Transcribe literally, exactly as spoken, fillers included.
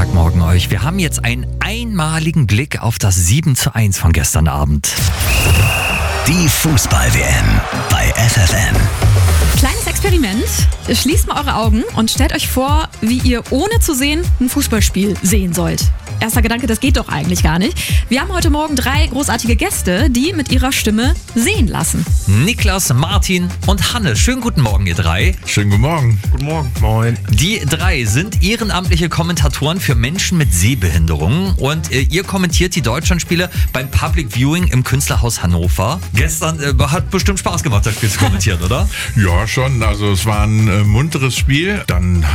Sonntagmorgen euch. Wir haben jetzt einen einmaligen Blick auf das sieben zu eins von gestern Abend. Die Fußball-W M bei F F N. Kleines Experiment. Schließt mal eure Augen und stellt euch vor, wie ihr ohne zu sehen ein Fußballspiel sehen sollt. Erster Gedanke, das geht doch eigentlich gar nicht. Wir haben heute Morgen drei großartige Gäste, die mit ihrer Stimme sehen lassen. Niklas, Martin und Hanne. Schönen guten Morgen, ihr drei. Schönen guten Morgen. Guten Morgen. Moin. Die drei sind ehrenamtliche Kommentatoren für Menschen mit Sehbehinderungen und äh, ihr kommentiert die Deutschlandspiele beim Public Viewing im Künstlerhaus Hannover. Gestern äh, hat bestimmt Spaß gemacht, das Spiel zu kommentieren, oder? Ja, schon. Also es war ein äh, munteres Spiel. Dann